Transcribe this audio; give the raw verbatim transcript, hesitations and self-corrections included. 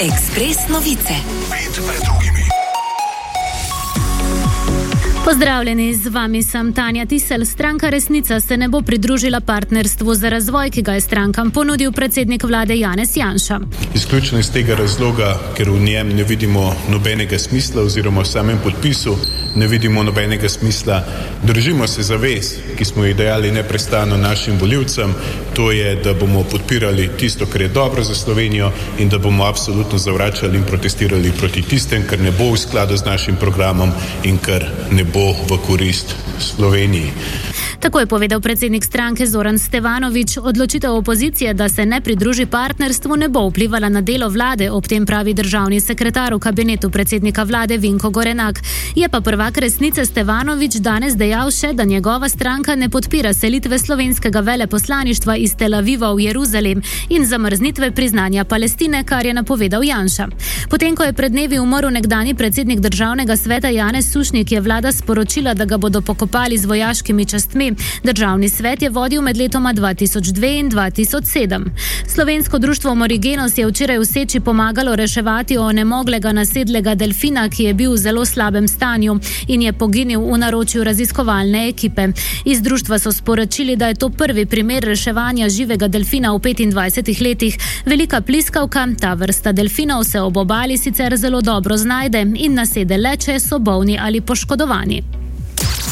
Ekspres novice. Pet pred drugimi. Pozdravljeni, z vami sem Tanja Tisel. Stranka Resnica se ne bo pridružila partnerstvu za razvoj, ki ga je strankam ponudil predsednik vlade Janez Janša. Izključno iz tega razloga, ker v njem ne vidimo nobenega smisla oziroma v samem podpisu ne vidimo nobenega smisla. Držimo se zavez, ki smo jih dajali neprestano našim volivcem, to je, da bomo podpirali tisto, kar je dobro za Slovenijo in da bomo absolutno zavračali in protestirali proti tistem, kar ne bo v skladu z našim programom in kar ne bo v korist Sloveniji. Tako je povedal predsednik stranke Zoran Stevanović. Odločitev opozicije, da se ne pridruži partnerstvu, ne bo vplivala na delo vlade, ob tem pravi državni sekretar v kabinetu predsednika vlade Vinko Gorenak. Je pa prvak Resnice Stevanović danes dejal še, da njegova stranka ne podpira selitve slovenskega veleposlaništva iz Tel Aviva v Jeruzalem in zamrznitve priznanja Palestine, kar je napovedal Janša. Potem, ko je pred dnevi umrl nekdanji predsednik državnega sveta Janez Sušnik, je vlada sporočila, da ga bodo pokopali z vojaškimi častmi. Državni svet je vodil med letoma dva tisoč dve in dva tisoč sedem. Slovensko društvo Morigenos je včeraj v Seči pomagalo reševati onemoglega nasedlega delfina, ki je bil v zelo slabem stanju in je poginil v naročju raziskovalne ekipe. Iz društva so sporočili, da je to prvi primer reševanja živega delfina v petindvajsetih letih. Velika pliskavka, ta vrsta delfinov se ob obali sicer zelo dobro znajde in nasede le, če so bolni ali poškodovani.